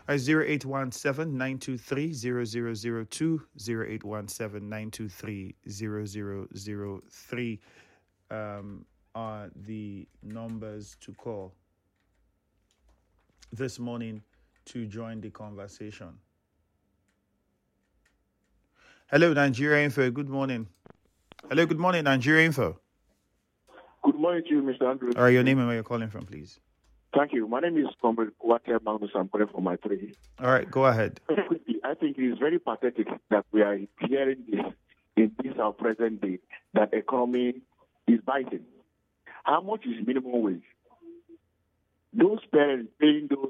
0817-923-0002, 0817-923-0003 are the numbers to call this morning to join the conversation. Hello, Nigeria Info. Good morning. Hello, good morning, Nigeria Info. Good morning to you, Mr. Andrew. All right, your name and where you're calling from, please. Thank you. My name is Comrade Wake Magnus. I'm calling from my three. All right, go ahead. I think it is very pathetic that we are hearing this in this our present day, that economy is biting. How much is minimum wage? Those parents paying those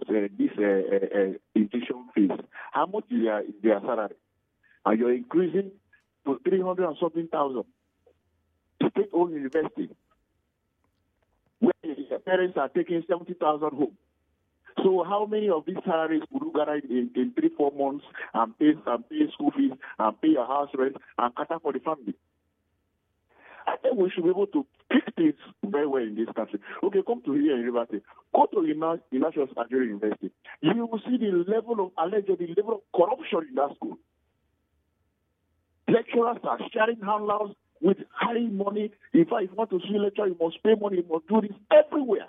institution fees, how much is their salary? And you're increasing to 300 and something thousand. State-owned university, where the parents are taking 70,000 home. So how many of these salaries would you gather in 3-4 months and pay school fees and pay your house rent and cater for the family? I think we should be able to fix things very well in this country. Okay, come to here university. Go to Ignatius Nigeria University. You will see the level of corruption in that school. Lecturers are sharing handouts with high money. In fact, if you want to see a lecturer, you must pay money, you must do this everywhere.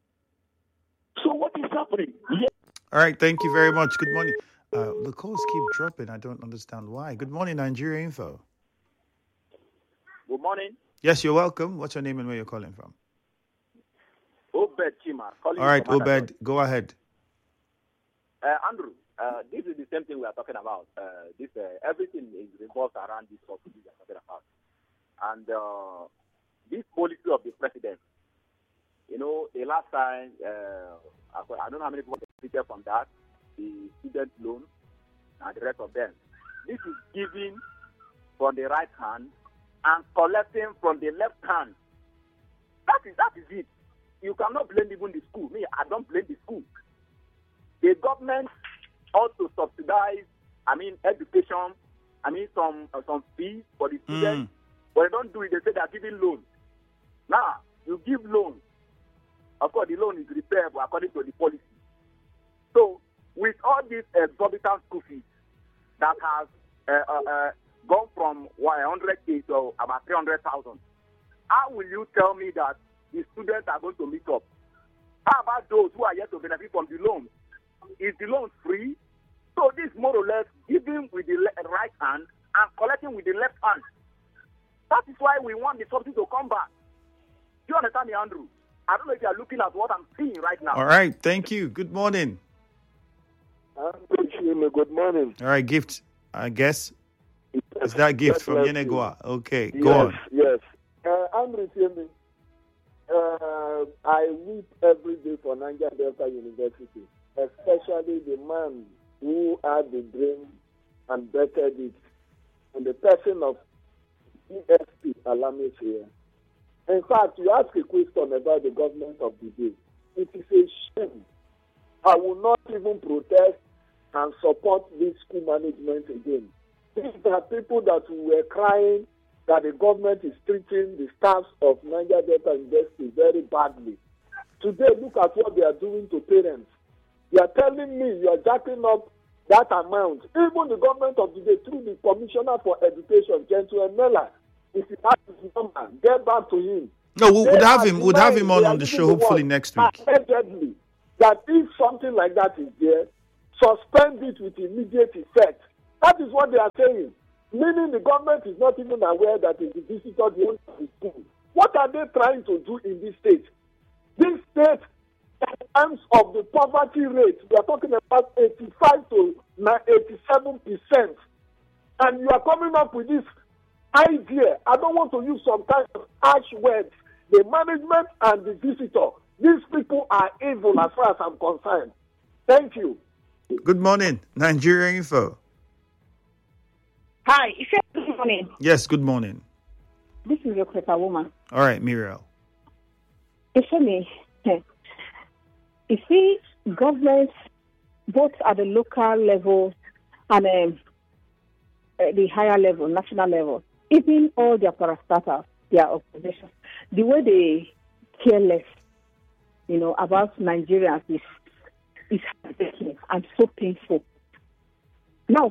So what is happening? Yeah. All right, thank you very much. Good morning. The calls keep dropping. I don't understand why. Good morning, Nigeria Info. Good morning. Yes, you're welcome. What's your name and where you're calling from? Obed Chima. All right, Obed, go ahead. Andrew, this is the same thing we are talking about. Everything is revolved around this topic we are talking about. And this policy of the president, the last time, I don't know how many people benefited from that, the student loan and the rest of them. This is giving from the right hand and collecting from the left hand. That is it. You cannot blame even the school. Me, I don't blame the school. The government also subsidize, education, some fees for the students. But they don't do it. They say they are giving loans. Now, you give loans. Of course, the loan is repayable according to the policy. So, with all these exorbitant school fees that has gone from 100K to about 300,000, how will you tell me that the students are going to meet up? How about those who are yet to benefit from the loan? Is the loan free? So, this more or less giving with the right hand and collecting with the left hand. That is why we want the subsidy to come back. Do you understand me, Andrew? I don't know if you are looking at what I'm seeing right now. All right, thank you. Good morning. Good morning. All right, gift, I guess. Is that gift from Yenegua? Okay, yes, go on. Yes. Andrew, I weep every day for Niger Delta University, especially the man who had the dream and bettered it, and the person of ESP Alamis here. In fact, you ask a question about the government of the day. It is a shame. I will not even protest and support this school management again. These are people that were crying that the government is treating the staffs of Niger Delta University very badly. Today, look at what they are doing to parents. You are telling me you are jacking up that amount. Even the government of the day, through the Commissioner for Education, Gentle Emela, if you have his number, get back to him. No, we'll have him on the show hopefully next week. Allegedly, that if something like that is there, suspend it with immediate effect. That is what they are saying. Meaning the government is not even aware that it is the visitor the owner of the school. What are they trying to do in this state? This state, in terms of the poverty rate, we are talking about 85 to 87%. And you are coming up with this idea. I don't want to use some kind of harsh words. The management and the visitor, these people are evil as far as I'm concerned. Thank you. Good morning, Nigeria Info. Hi, good morning. Yes, good morning. This is your Quaker woman. All right, Muriel. Me. You see, governments, both at the local level and the higher level, national level, even all their parastatals, their organizations, the way they care less, about Nigerians is heartbreaking. I'm so painful. Now,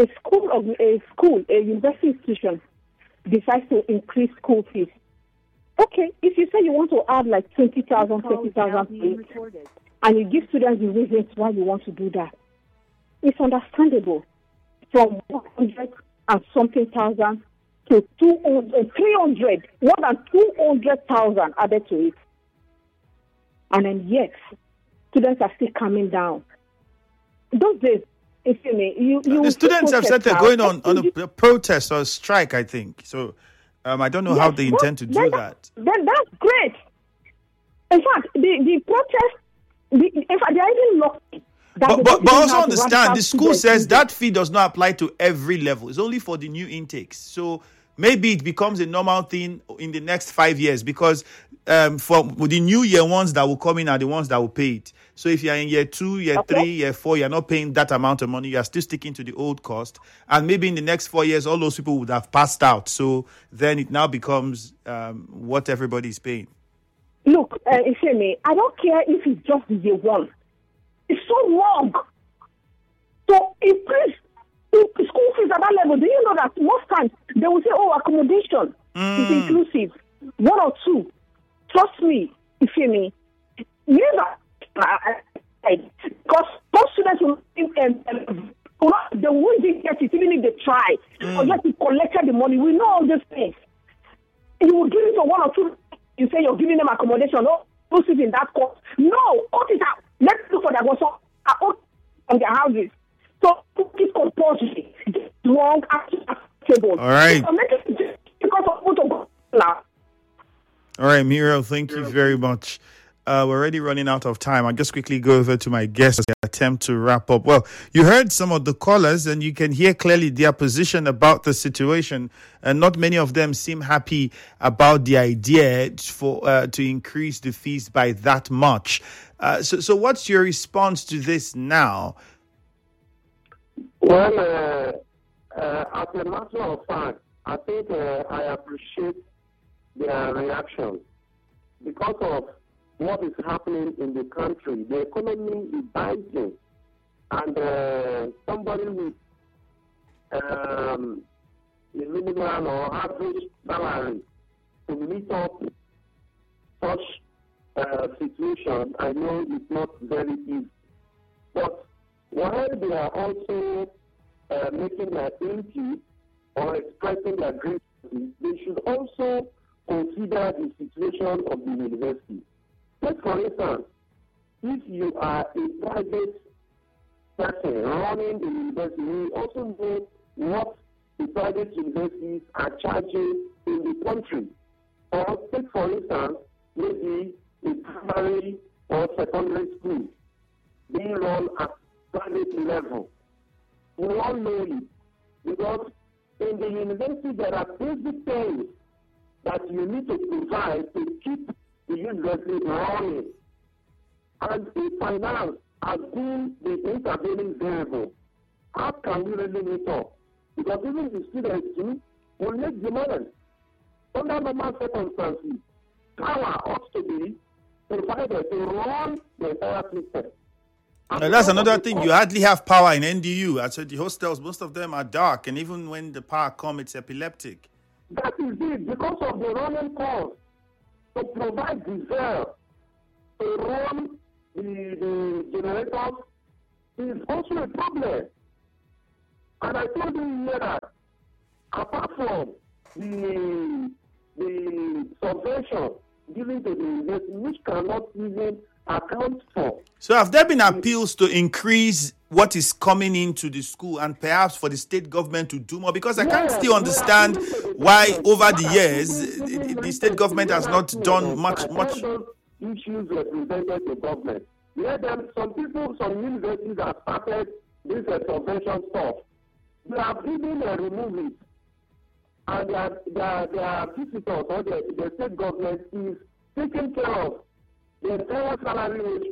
a university institution decides to increase school fees. Okay, if you say you want to add like 20,000, 30,000, and you give students the reasons why you want to do that, it's understandable. From 100 and something thousand to 200, 300, more than 200,000 added to it. And then yet, students are still coming down. Those days, if you may, the students have started going on a protest or a strike, I think. So I don't know how they intend to do that. Then that's great. In fact, the protest, they are even lucky. But also understand, the school says that fee does not apply to every level. It's only for the new intakes. So maybe it becomes a normal thing in the next 5 years, because for the new year ones that will come in are the ones that will pay it. So if you're in year 2, year 3, year 4, you're not paying that amount of money. You're still sticking to the old cost. And maybe in the next 4 years, all those people would have passed out. So then it now becomes what everybody is paying. Look, Ifemi, I don't care if it's just year 1. It's so wrong. So increase school fees at that level. Do you know that most times they will say, accommodation is inclusive. 1 or 2. Trust me, Ifemi. You know, because most students will they won't get it even if they try. Or just to collect the money. We know all these things. You will give it to 1 or 2. You say you're giving them accommodation. No, sit in that court. No, cut it out. Let's look for that one. So on their houses. So it's compulsory. It's wrong. Acceptable. All right. So make it because of what to go now. All right, Muriel, thank you very much. We're already running out of time. I'll just quickly go over to my guests and attempt to wrap up. Well, you heard some of the callers and you can hear clearly their position about the situation. And not many of them seem happy about the idea to increase the fees by that much. So what's your response to this now? Well, as a matter of fact, I think I appreciate their reaction because of what is happening in the country. The economy is rising, and somebody with a minimal or average salary to meet up such situation, I know it's not very easy. But while they are also making their input or expressing their grievances, they should also consider the situation of the university. Take for instance, if you are a private person running the university, we also know what the private universities are charging in the country. Or take for instance, maybe a primary or secondary school being run at private level. We all know it because in the university there are basic things that you need to provide to keep the university running. And if finance has been the intervening variable, how can we really meet up? Because even the students too will make demands. Under normal circumstances, power ought to be provided to run the entire system. And that's another thing. You hardly have power in NDU. I said the hostels, most of them are dark, and even when the power comes, it's epileptic. That is it, because of the running cost to provide diesel to run the generators is also a problem. And I told you here that apart from the subvention given to the university, which cannot even account for. So have there been appeals to increase what is coming into the school and perhaps for the state government to do more? Because I can't still understand why over the years the state government has not done much. Issues represented the government. Some people, some universities have started this subvention stuff. They have even removed it. And their visitors or the state government is taking care of the entire salary wage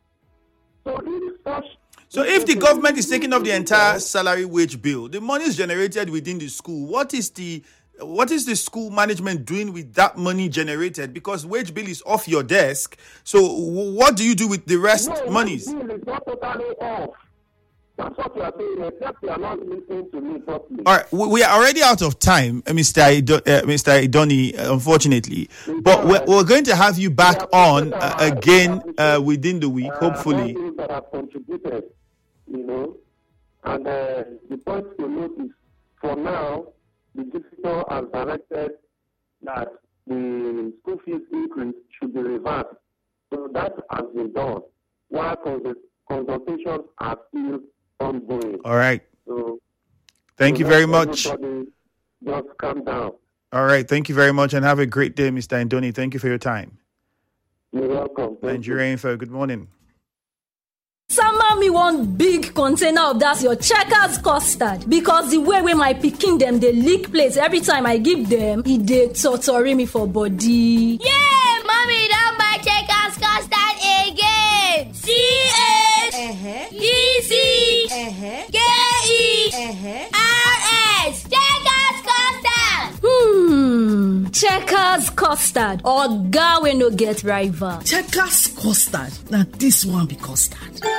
bill. So if the government is taking off the entire salary wage bill, the money is generated within the school. What is the school management doing with that money generated? Because wage bill is off your desk. So what do you do with the rest monies? Wage bill is not totally off. That's what you are saying, except you are not listening to me properly. All right, we are already out of time, Mr. Idoni, unfortunately. But we're going to have you back on again within the week, hopefully. That have contributed, and the point to note is, for now, the district has directed that the school fees increase should be reversed. So that has been done, while consultations are still ongoing. All right. So thank you very much. Just calm down. All right. Thank you very much, and have a great day, Mr. Idoni. Thank you for your time. You're welcome. Nigeria Info, good morning. Sama me one big container of that your Checkers custard, because the way my pikin them they lick plates every time I give them, it dey torture me for body. Yeah, mommy don't buy Checkers custard again. CHECKERS Checkers custard. Checkers custard, or we no get rival. Checkers custard. Now this one be custard.